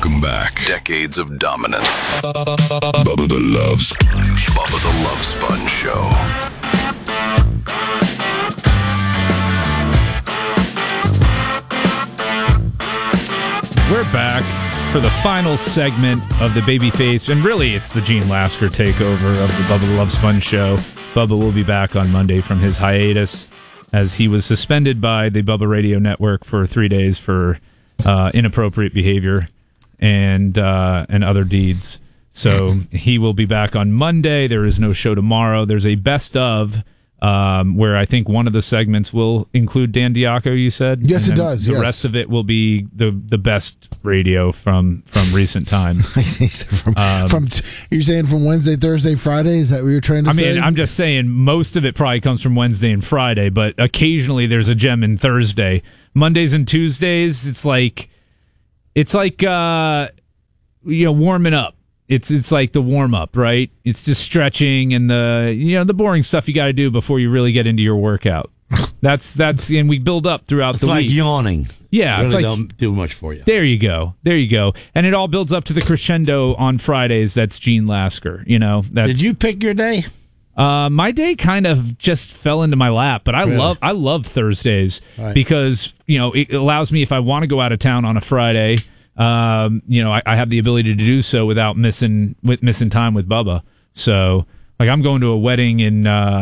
Welcome back. Decades of dominance. Bubba the Love Sponge. Bubba the Love Sponge Show. We're back for the final segment of the Babyface, and really it's the Gene Lasker takeover of the Bubba the Love Sponge Show. Bubba will be back on Monday from his hiatus, as he was suspended by the Bubba Radio Network for 3 days for inappropriate behavior and other deeds. So he will be back on Monday. There is no show tomorrow. There's a best of where I think one of the segments will include Dan Diaco, you said? Yes, it does. The rest of it will be the best radio from recent times. You're saying from Wednesday, Thursday, Friday? Is that what you're trying to say? I mean, I'm just saying most of it probably comes from Wednesday and Friday, but occasionally there's a gem in Thursday. Mondays and Tuesdays, it's like warming up. It's like the warm up, right? It's just stretching and the boring stuff you got to do before you really get into your workout. That's and we build up throughout the week. It's like yawning. Yeah, really it's like don't do much for you. There you go, and it all builds up to the crescendo on Fridays. That's Gene Lasker. Did you pick your day? My day kind of just fell into my lap, but I love Thursdays because it allows me, if I want to go out of town on a Friday. I have the ability to do so without missing time with Bubba. So, like, I'm going to a wedding in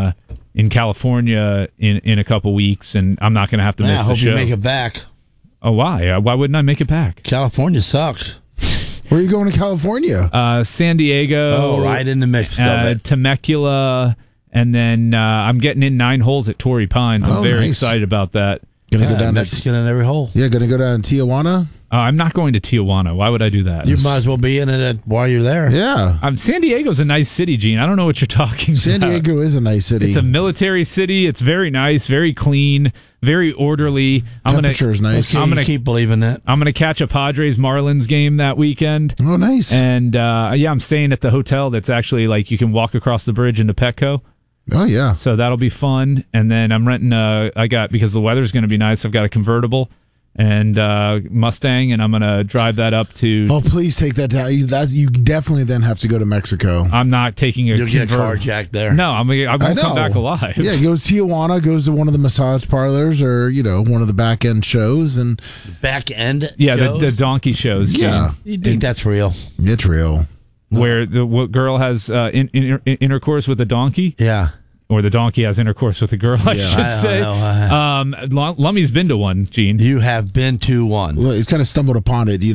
California in a couple weeks, and I'm not going to have to miss the show. I hope you make it back. Oh, why? Why wouldn't I make it back? California sucks. Where are you going to California? San Diego. Oh, right in the mix of it. Temecula, and then I'm getting in 9 holes at Torrey Pines. I'm very excited about that. Gonna go down Mexican in every hole. Yeah, gonna go down to Tijuana. I'm not going to Tijuana. Why would I do that? You might as well be in it while you're there. Yeah. San Diego's a nice city, Gene. I don't know what you're talking San about. Diego is a nice city. It's a military city. It's very nice, very clean, very orderly. Temperature is nice. I'm going to keep believing that. I'm going to catch a Padres-Marlins game that weekend. Oh, nice. And, I'm staying at the hotel that's actually, like, you can walk across the bridge into Petco. Oh, yeah. So that'll be fun. And then I'm renting because the weather's going to be nice, I've got a convertible and Mustang, and I'm going to drive that up to... Oh, please take that down. You definitely then have to go to Mexico. I'm not taking a You'll get carjacked there. No, I won't come back alive. Yeah, goes to Tijuana, goes to one of the massage parlors or, one of the back-end shows. And back-end Yeah, shows? the donkey shows. Yeah. You think that's real? It's real. Where the girl has intercourse with a donkey? Yeah. Or the donkey has intercourse with a girl, I should say. Lummy's been to one, Gene. You have been to one. Well, he's kind of stumbled upon it,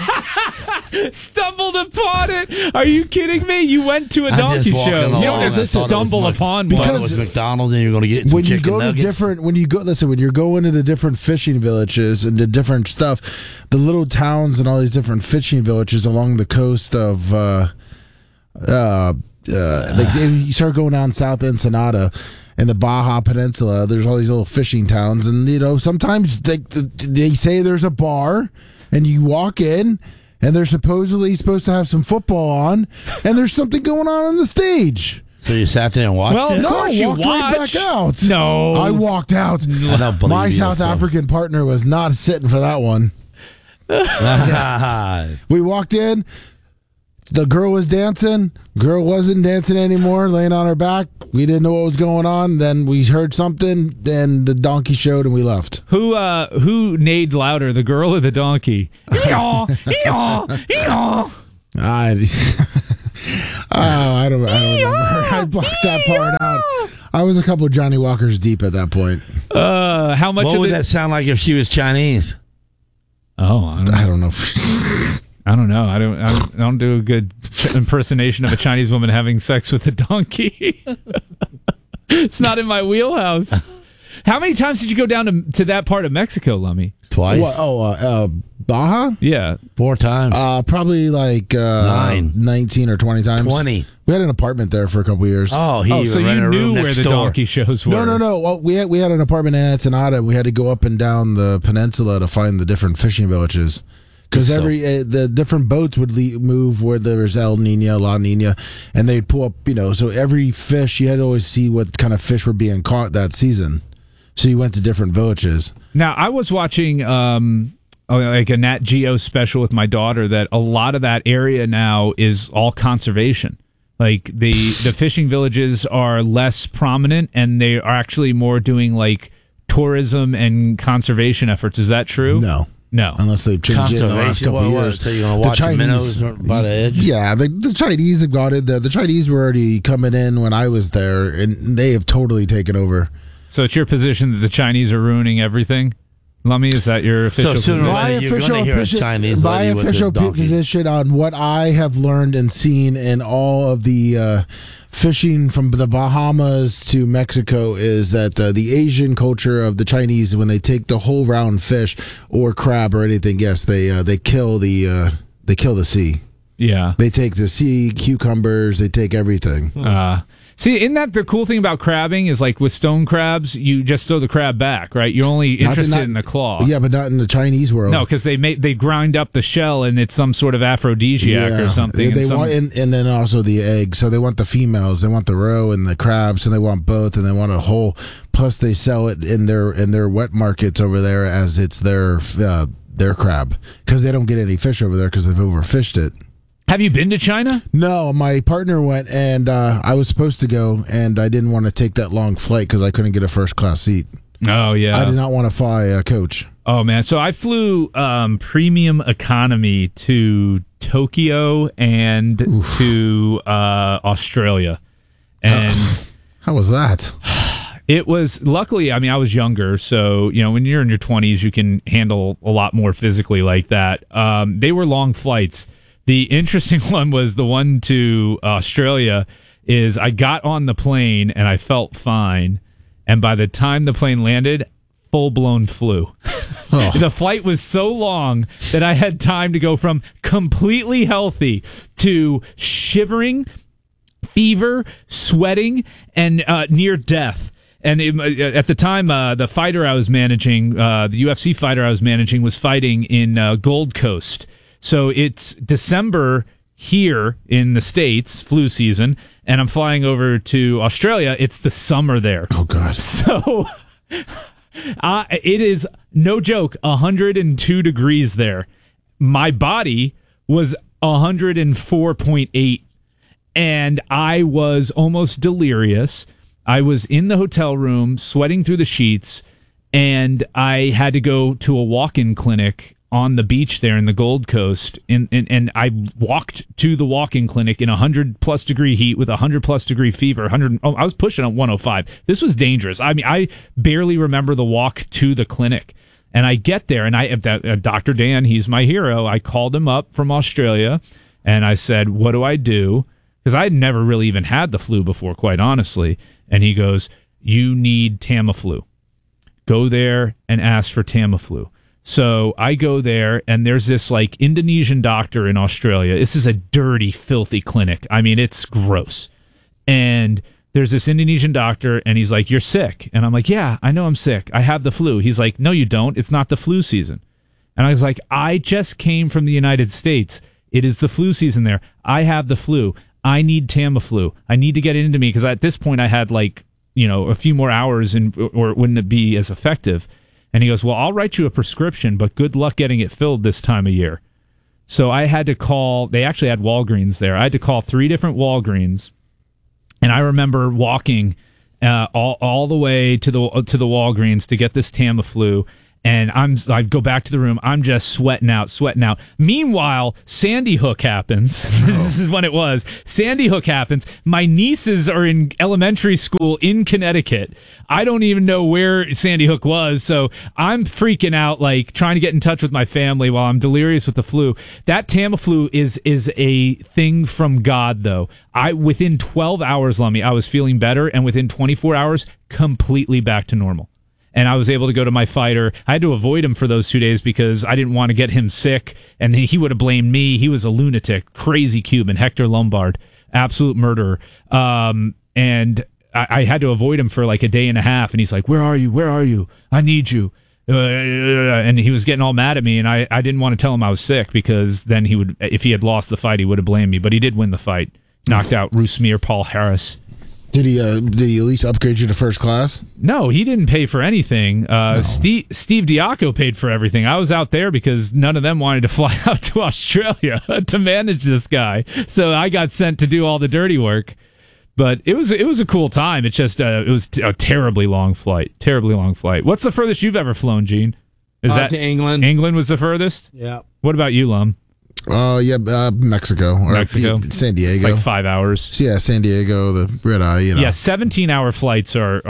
Stumbled upon it? Are you kidding me? You went to a donkey show. You don't just stumble upon one. Because it was McDonald's, and you're going to get some when you chicken go to nuggets. when you're going into different fishing villages and the different stuff, the little towns and all these different fishing villages along the coast of you start going down South Ensenada and the Baja Peninsula, there's all these little fishing towns, and sometimes they say there's a bar and you walk in and they're supposedly supposed to have some football on and there's something going on the stage. So you sat there and watched it? No, of course you walked right back out. No. I walked out. I don't believe My South African partner was not sitting for that one. We walked in. The girl was dancing. Girl wasn't dancing anymore, laying on her back. We didn't know what was going on. Then we heard something, then the donkey showed, and we left. Who neighed louder, the girl or the donkey? Eeyaw, eeyaw, eeyaw. I don't remember. I blocked that part out. I was a couple of Johnny Walkers deep at that point. How much What would that sound like if she was Chinese? Oh, I don't know. I don't know. I don't do a good impersonation of a Chinese woman having sex with a donkey. It's not in my wheelhouse. How many times did you go down to that part of Mexico, Lummy? Twice. What, Baja? Yeah. 4 times. Probably like 19 or 20 times. 20. We had an apartment there for a couple of years. Oh, so you knew where the donkey shows were. No. Well, we had an apartment in Ensenada. We had to go up and down the peninsula to find the different fishing villages. Because the different boats would move where there was El Nino, La Nina, and they'd pull up, so every fish, you had to always see what kind of fish were being caught that season. So you went to different villages. Now, I was watching like a Nat Geo special with my daughter, that a lot of that area now is all conservation. Like the fishing villages are less prominent, and they are actually more doing like tourism and conservation efforts. Is that true? No. Unless they've changed it in the last couple of years. So you're going to watch the minnows by the edge? Yeah, the Chinese have got it. The Chinese were already coming in when I was there, and they have totally taken over. So it's your position that the Chinese are ruining everything? Lummy, is that your official position? My official position on what I have learned and seen in all of the fishing from the Bahamas to Mexico is that the Asian culture of the Chinese, when they take the whole round fish or crab or anything, yes, they kill the sea. Yeah, they take the sea cucumbers. They take everything. See, isn't that the cool thing about crabbing is like with stone crabs, you just throw the crab back, right? You're only interested in the claw. Yeah, but not in the Chinese world. No, because they grind up the shell and it's some sort of aphrodisiac or something. And then also the eggs. So they want the females, they want the roe and the crabs, and they want both, and they want a whole. Plus, they sell it in their wet markets over there as it's their crab, because they don't get any fish over there because they've overfished it. Have you been to China? No, my partner went, and I was supposed to go, and I didn't want to take that long flight because I couldn't get a first-class seat. Oh, yeah. I did not want to fly a coach. Oh, man. So I flew premium economy to Tokyo and to Australia. And how was that? It was, luckily, I mean, I was younger, so, when you're in your 20s, you can handle a lot more physically like that. They were long flights. The interesting one was the one to Australia. Is I got on the plane and I felt fine, and by the time the plane landed, full-blown flu. Oh. The flight was so long that I had time to go from completely healthy to shivering, fever, sweating, and near death. And at the time, the fighter I was managing, the UFC fighter I was managing, was fighting in Gold Coast. So it's December here in the States, flu season, and I'm flying over to Australia. It's the summer there. Oh, God. So it is, no joke, 102 degrees there. My body was 104.8, and I was almost delirious. I was in the hotel room, sweating through the sheets, and I had to go to a walk-in clinic on the beach there in the Gold Coast, and I walked to the walk-in clinic in 100-plus degree heat with 100-plus degree fever. I was pushing on 105. This was dangerous. I mean, I barely remember the walk to the clinic. And I get there, and Dr. Dan, he's my hero. I called him up from Australia, and I said, what do I do? Because I had never really even had the flu before, quite honestly. And he goes, you need Tamiflu. Go there and ask for Tamiflu. So I go there, and there's this like Indonesian doctor in Australia. This is a dirty, filthy clinic. I mean, it's gross. And there's this Indonesian doctor, and he's like, you're sick. And I'm like, yeah, I know I'm sick. I have the flu. He's like, no, you don't. It's not the flu season. And I was like, I just came from the United States. It is the flu season there. I have the flu. I need Tamiflu. I need to get it into me, because at this point I had like, a few more hours, or wouldn't it be as effective? And he goes, well, I'll write you a prescription, but good luck getting it filled this time of year. So I had to call, they actually had Walgreens there. I had to call 3 different Walgreens. And I remember walking all the way to the Walgreens to get this Tamiflu. And I go back to the room. I'm just sweating out. Meanwhile, Sandy Hook happens. This is when it was. Sandy Hook happens. My nieces are in elementary school in Connecticut. I don't even know where Sandy Hook was. So I'm freaking out, like trying to get in touch with my family while I'm delirious with the flu. That Tamiflu is a thing from God, though. Within 12 hours, Lummy, I was feeling better. And within 24 hours, completely back to normal. And I was able to go to my fighter. I had to avoid him for those 2 days because I didn't want to get him sick, and he would have blamed me. He was a lunatic, crazy Cuban, Hector Lombard, absolute murderer. And I had to avoid him for like a day and a half, and he's like, where are you? Where are you? I need you. And he was getting all mad at me, and I didn't want to tell him I was sick, because then he would, if he had lost the fight, he would have blamed me. But he did win the fight. Knocked out Rusmir Paul Harris. Did he at least upgrade you to first class? No, he didn't pay for anything. Steve Diaco paid for everything. I was out there because none of them wanted to fly out to Australia to manage this guy. So I got sent to do all the dirty work. But it was a cool time. It's just it was a terribly long flight. Terribly long flight. What's the furthest you've ever flown, Gene? Is that to England? England was the furthest? Yeah. What about you, Lum? Mexico. Mexico. San Diego. It's like 5 hours. Yeah, San Diego, the red eye. Yeah, 17-hour flights are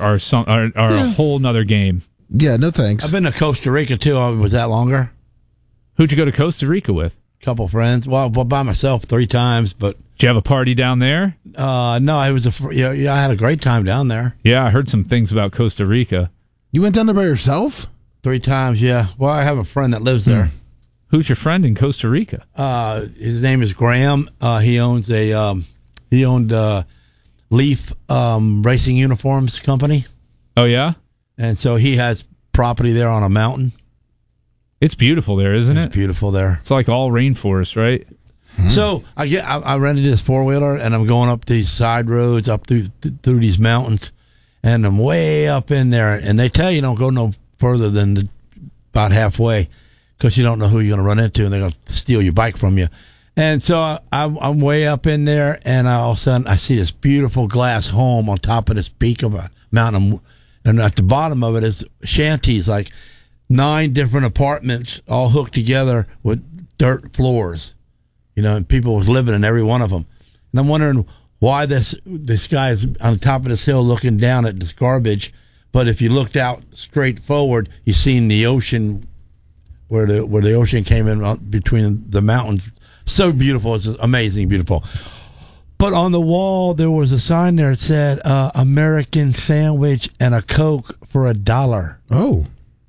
a whole nother game. Yeah, no thanks. I've been to Costa Rica too. Was that longer? Who'd you go to Costa Rica with? Couple friends. Well, by myself 3 times, but did you have a party down there? No, it was I had a great time down there. Yeah, I heard some things about Costa Rica. You went down there by yourself? 3 times, yeah. Well, I have a friend that lives there. Who's your friend in Costa Rica? His name is Graham. He owns he owned Leaf Racing Uniforms Company. Oh yeah, and so he has property there on a mountain. It's beautiful there, isn't it? It's beautiful there. It's like all rainforest, right? Mm-hmm. So I rented this 4-wheeler and I'm going up these side roads up through these mountains, and I'm way up in there. And they tell you don't go no further than about halfway, because you don't know who you're going to run into, and they're going to steal your bike from you. And so I'm way up in there, and all of a sudden I see this beautiful glass home on top of this peak of a mountain, and at the bottom of it is shanties, like 9 different apartments all hooked together with dirt floors, and people was living in every one of them. And I'm wondering why this guy is on the top of this hill looking down at this garbage, but if you looked out straight forward, you seen the ocean, where the ocean came in between the mountains. So beautiful. It's amazing beautiful. But on the wall, there was a sign there that said, American sandwich and a Coke for $1. Oh.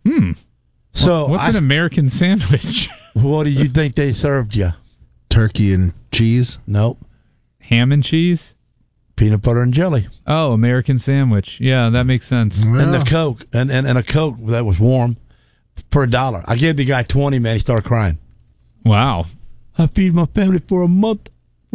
So what's an American sandwich? What do you think they served you? Turkey and cheese? Nope. Ham and cheese? Peanut butter and jelly. Oh, American sandwich. Yeah, that makes sense. Well. And the Coke, and a Coke that was warm for $1. I gave the guy 20, man. He started crying. Wow. I feed my family for a month.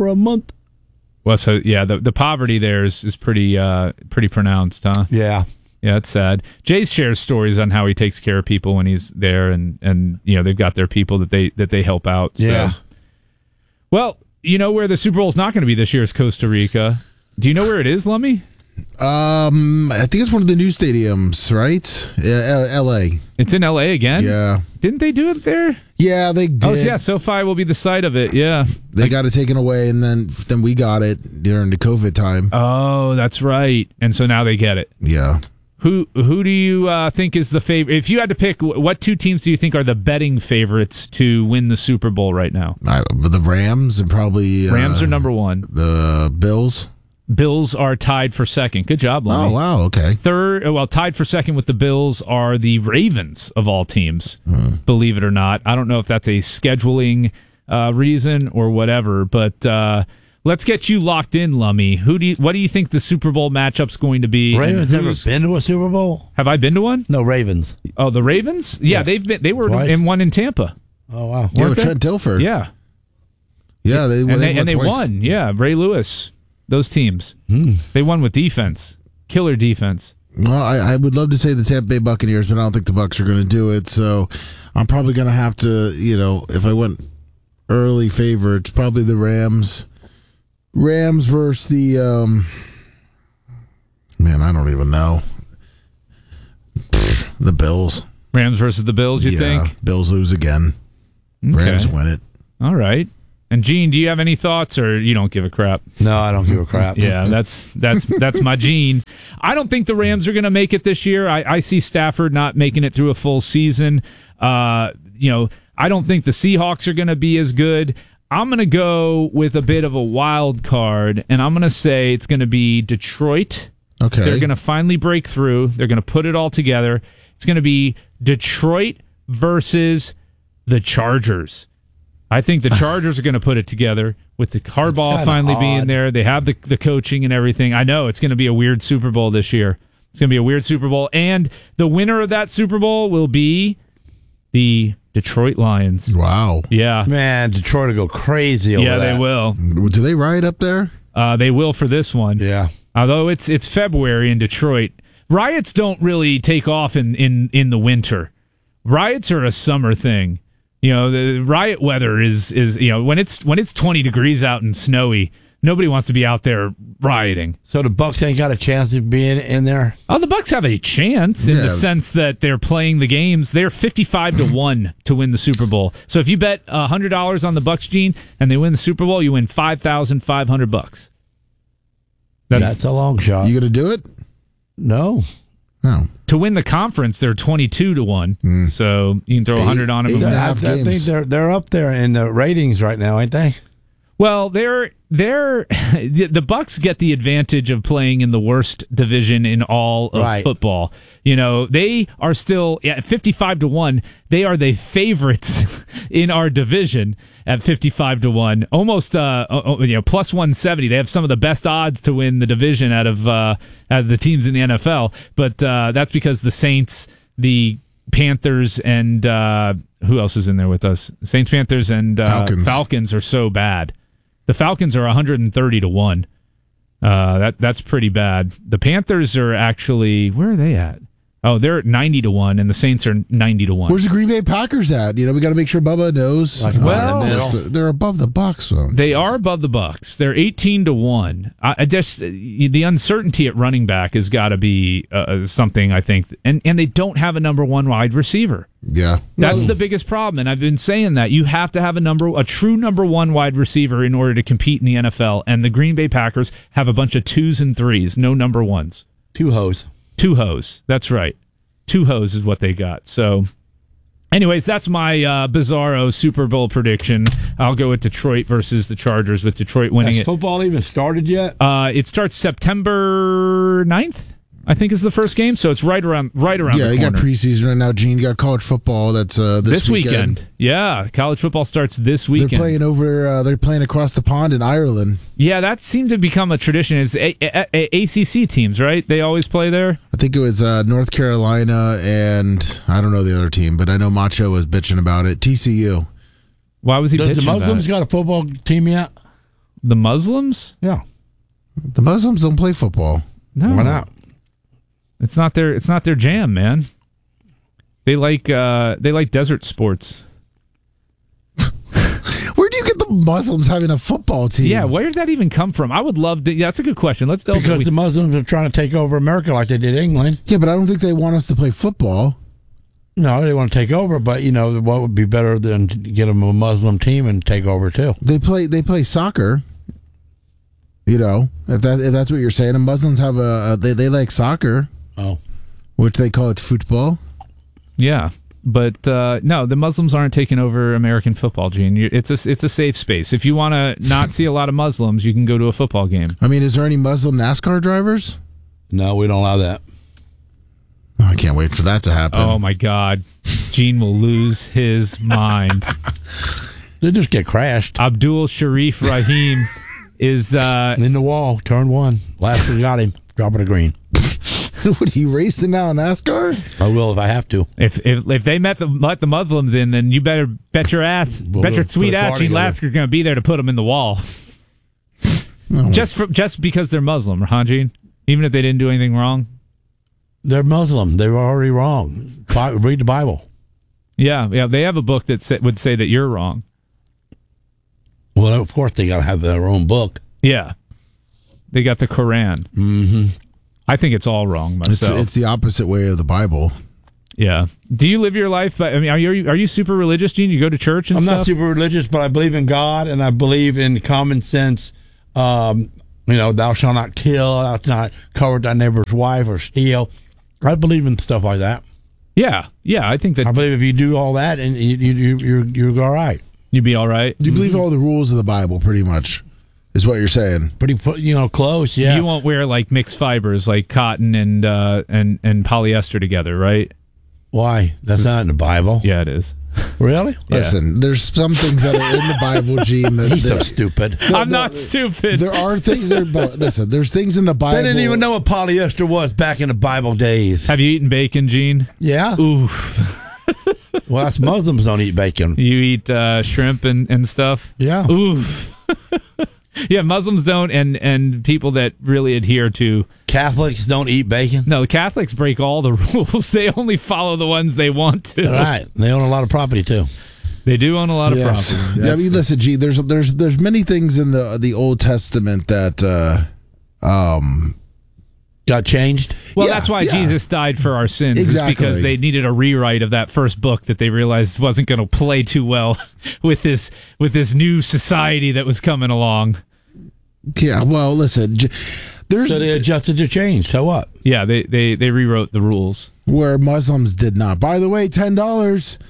Well, so yeah, the poverty there is pretty pronounced, huh? Yeah. Yeah, it's sad. Jay shares stories on how he takes care of people when he's there, and they've got their people that they help out. So. Yeah. Well, where the Super Bowl's not going to be this year is Costa Rica. Do you know where it is, Lummy? I think it's one of the new stadiums, right? L.A. It's in L.A. again? Yeah. Didn't they do it there? Yeah, they did. Oh, yeah, SoFi will be the site of it, yeah. They got it taken away, and then we got it during the COVID time. Oh, that's right. And so now they get it. Yeah. Who do you think is the favorite? If you had to pick, what 2 teams do you think are the betting favorites to win the Super Bowl right now? The Rams and probably... Rams are number 1. The Bills? Bills are tied for second. Good job, Lummy. Oh, wow, okay. Third, tied for second with the Bills are the Ravens of all teams, believe it or not. I don't know if that's a scheduling reason or whatever, but let's get you locked in, Lummy. What do you think the Super Bowl matchup's going to be? Ravens ever been to a Super Bowl? Have I been to one? No, Ravens. Oh, the Ravens? Yeah, they were Twice. in one in Tampa. Oh, wow. Yeah, with Trent Dilfer. Yeah. Yeah, they won. Yeah, Ray Lewis. Those teams. They won with defense. Killer defense. Well, I would love to say the Tampa Bay Buccaneers, but I don't think the Bucs are going to do it. So I'm probably going to have to, if I went early favorites, probably the Rams. Rams versus the, man, I don't even know. The Bills. Rams versus the Bills, you think? Bills lose again. Okay. Rams win it. All right. And Gene, do you have any thoughts, or you don't give a crap? No, I don't give a crap. Yeah, that's my Gene. I don't think the Rams are going to make it this year. I see Stafford not making it through a full season. I don't think the Seahawks are going to be as good. I'm going to go with a bit of a wild card, and I'm going to say it's going to be Detroit. Okay. They're going to finally break through. They're going to put it all together. It's going to be Detroit versus the Chargers. I think the Chargers are going to put it together with the Harbaugh finally being there. They have the coaching and everything. I know it's going to be a weird Super Bowl this year. It's going to be a weird Super Bowl. And the winner of that Super Bowl will be the Detroit Lions. Wow. Yeah. Man, Detroit will go crazy over that. Yeah, they will. Do they riot up there? They will for this one. Yeah. Although it's February in Detroit, riots don't really take off in the winter. Riots are a summer thing. The riot weather is when it's 20 degrees out and snowy. Nobody wants to be out there rioting. So the Bucks ain't got a chance of being in there? Oh, the Bucks have a chance in the sense that they're playing the games. They're 55-1 to win the Super Bowl. So if you bet $100 on the Bucks, Gene, and they win the Super Bowl, you win $5,500. That's a long shot. You going to do it? No. No. To win the conference, they're 22-1. So you can throw 100 on them. I think they're up there in the ratings right now, ain't they? Well, the Bucks get the advantage of playing in the worst division in all of football. They are still at 55-1. They are the favorites in our division at 55-1. Almost plus 170. They have some of the best odds to win the division out of the teams in the NFL. But that's because the Saints, the Panthers, and who else is in there with us? Saints, Panthers, and Falcons are so bad. The Falcons are 130-1. That's pretty bad. The Panthers are actually, where are they at? Oh, they're at 90-1, and the Saints are 90-1. Where's the Green Bay Packers at? We got to make sure Bubba knows. They're above the Bucks, though. They are above the Bucks. They're 18-1. I just the uncertainty at running back has got to be something, I think, and they don't have a number one wide receiver. Yeah, that's the biggest problem, and I've been saying that you have to have a true number one wide receiver in order to compete in the NFL. And the Green Bay Packers have a bunch of 2s and 3s, no number ones. Two hoes. That's right. 2 hoes is what they got. So, anyways, that's my bizarro Super Bowl prediction. I'll go with Detroit versus the Chargers, with Detroit winning it. Has football even started yet? It starts September 9th, I think, is the first game. So it's right around the corner. Yeah, you got preseason right now, Gene. You got college football that's this weekend. Yeah, college football starts this weekend. They're playing across the pond in Ireland. Yeah, that seemed to become a tradition. It's ACC teams, right? They always play there? I think it was North Carolina, and I don't know the other team, but I know Macho was bitching about it. TCU. Why was he bitching about it? The Muslims got a football team yet? The Muslims? Yeah. The Muslims don't play football. No. Why not? It's not their jam, man. They like desert sports. Where do you get the Muslims having a football team? Yeah, where did that even come from? I would love to. Yeah, that's a good question. Let's delve because the Muslims are trying to take over America like they did England. Yeah, but I don't think they want us to play football. No, they want to take over, but what would be better than to get them a Muslim team and take over too? They play soccer. If that's what you're saying, and Muslims have they like soccer. Oh, which they call it football. Yeah, but no, the Muslims aren't taking over American football, Gene. It's a safe space. If you want to not see a lot of Muslims, you can go to a football game. I mean, is there any Muslim NASCAR drivers? No, we don't allow that. Oh, I can't wait for that to happen. Oh my God, Gene will lose his mind. They just get crashed. Abdul Sharif Rahim is in the wall. Turn one. Last one got him. Drop it a green. Would he race it now in NASCAR? I will if I have to. If they let the Muslims in, then you better bet your ass, bet your sweet ass, Gene Lasker's going to be there to put them in the wall. Just because they're Muslim, huh, Gene? Even if they didn't do anything wrong. They're Muslim. They were already wrong. Read the Bible. Yeah. They have a book that would say that you're wrong. Well, of course they got to have their own book. Yeah, they got the Quran. Mm-hmm. I think it's all wrong myself. It's the opposite way of the Bible. Yeah. Do you live your life by? I mean, are you super religious, Gene? You go to church and I'm stuff? not super religious, but I believe in God and I believe in common sense. Thou shalt not kill, thou shalt not covet thy neighbor's wife or steal. I believe in stuff like that. Yeah. I think that. I believe if you do all that, and you're all right. You'd be all right. You believe all the rules of the Bible, pretty much, is what you're saying. Pretty, close. Yeah. You won't wear like mixed fibers, like cotton and polyester together, right? Why? That's not in the Bible. Yeah, it is. Really? Listen, there's some things that are in the Bible, Gene. He's so stupid. I'm not stupid. There are things listen, there's things in the Bible. They didn't even know what polyester was back in the Bible days. Have you eaten bacon, Gene? Yeah. Oof. Well, that's Muslims don't eat bacon. You eat shrimp and stuff? Yeah. Oof. Yeah, Muslims don't, and people that really adhere to Catholics don't eat bacon. No, Catholics break all the rules. They only follow the ones they want to. Right. They own a lot of property too. They do own a lot of Yes. property. Yeah, I mean, listen, Gene. There's many things in the Old Testament that Got changed. Well, Yeah, that's why yeah. Jesus died for our sins. Exactly. Is because they needed a rewrite of that first book that they realized wasn't going to play too well with this new society that was coming along. Yeah. Well, listen. There's So they adjusted to change. So what? Yeah, they rewrote the rules. where Muslims did not. By the way, $10.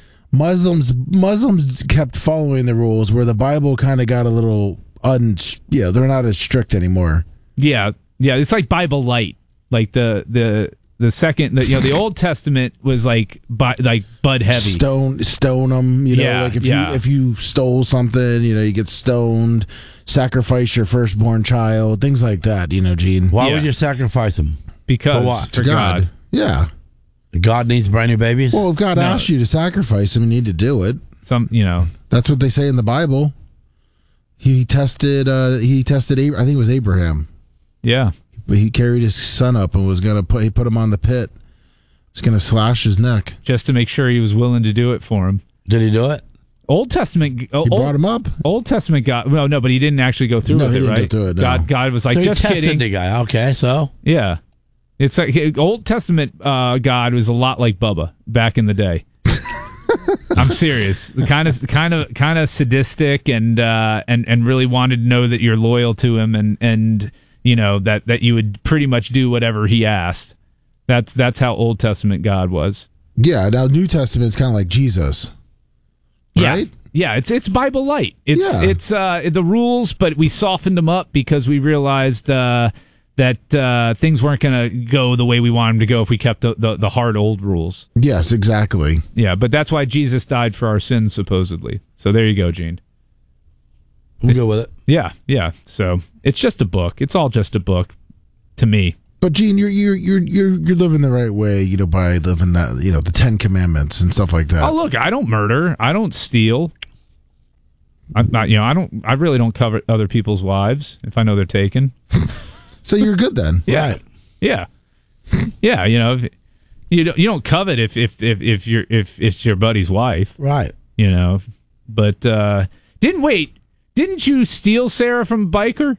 Muslims kept following the rules, where the Bible kind of got a little they're not as strict anymore. Yeah, it's like Bible Light. Like the second, the Old Testament was like Bud heavy. Stone them, Yeah, like yeah. if you stole something, you get stoned. Sacrifice your firstborn child, things like that. Gene. Why Yeah. would you sacrifice them? Because For what? for God. Yeah. God needs brand new babies. Well, if God No. asked you to sacrifice him, you need to do it. That's what they say in the Bible. He tested. I think it was Abraham. Yeah. But he carried his son up and was gonna he put him on the pit. Was gonna slash his neck. Just to make sure he was willing to do it for him. Did he do it? Old Testament. He brought him up. Old Testament God. Well, no, but he didn't actually go through No, with he it, didn't right? go through it, no. God was like, So he just tested kidding. the guy. Okay, so Yeah. It's like Old Testament God was a lot like Bubba back in the day. I'm serious. Kind of sadistic and really wanted to know that you're loyal to him and that you would pretty much do whatever he asked. That's how Old Testament God was. Yeah. Now New Testament's kind of like Jesus. Right? Yeah, it's Bible Light. It's the rules, but we softened them up because we realized that things weren't going to go the way we wanted them to go if we kept the hard old rules. Yes, exactly. Yeah, but that's why Jesus died for our sins, supposedly. So there you go, Gene. we'll go with it. Yeah. So it's just a book. It's all just a book to me. But Gene, you're living the right way, by living that, the 10 Commandments and stuff like that. Oh, look, I don't murder. I don't steal. I'm not, I really don't covet other people's wives if I know they're taken. So you're good then. Yeah. Right. Yeah. Yeah. If you don't covet if it's your buddy's wife, Right. But didn't you steal Sarah from Biker?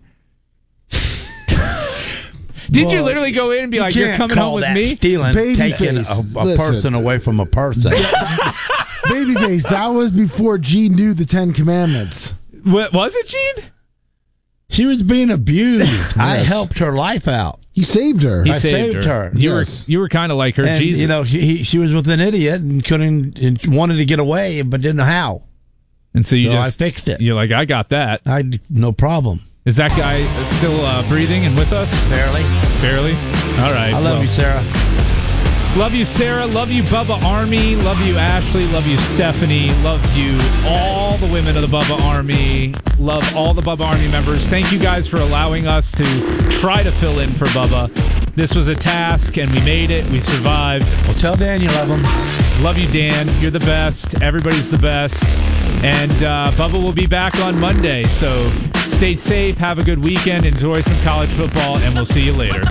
Did you literally go in and be like, "You're coming home with me"? Stealing, taking a Babyface, person away from a person. Babyface, that was before Gene knew the 10 Commandments. What was it, Gene? She was being abused. I Yes. helped her life out. He saved her. He I saved her. Yes. You were kind of like her, And Jesus. she was with an idiot and and wanted to get away, but didn't know how. And so you So just I fixed it. You're like, I got that. No problem. Is that guy still breathing and with us? Barely. Barely. All right. I love you, Sarah. Love you, Sarah. Love you, Bubba Army. Love you, Ashley. Love you, Stephanie. Love you, all the women of the Bubba Army. Love all the Bubba Army members. Thank you guys for allowing us to try to fill in for Bubba. This was a task, and we made it. We survived. Well, tell Dan you love him. Love you, Dan. You're the best. Everybody's the best. And Bubba will be back on Monday. So stay safe. Have a good weekend. Enjoy some college football, and we'll see you later.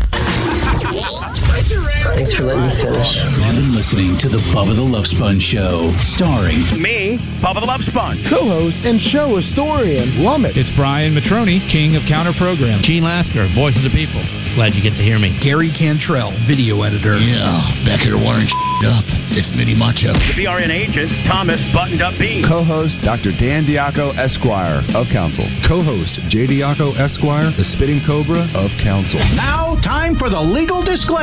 Thanks for letting me finish. You've been listening to the Bubba the Love Sponge Show, starring Me, Bubba the Love Sponge. Co-host and show historian Lumet. It's Brian Matroni, king of counter program. Gene Lasker, voice of the people. Glad you get to hear me. Gary Cantrell, video editor. Yeah, back here wiring up. It's Mini Macho. The BRN agent, Thomas Buttoned Up Bean. Co-host Dr. Dan Diaco, Esquire of Council. Co-host J. Diaco, Esquire, the Spitting Cobra of Council. Now, time for the legal disclaimer.